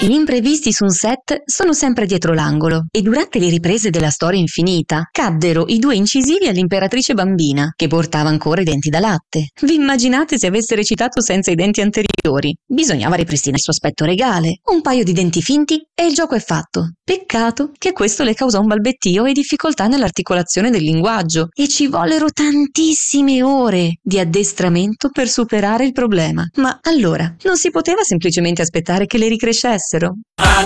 Gli imprevisti su un set sono sempre dietro l'angolo e durante le riprese della storia infinita caddero i 2 incisivi all'imperatrice bambina che portava ancora i denti da latte. Vi immaginate se avesse recitato senza i denti anteriori? Bisognava ripristinare il suo aspetto regale, un paio di denti finti e il gioco è fatto. Peccato che questo le causò un balbettio e difficoltà nell'articolazione del linguaggio e ci vollero tantissime ore di addestramento per superare il problema. Ma allora, non si poteva semplicemente aspettare che le ricrescessero?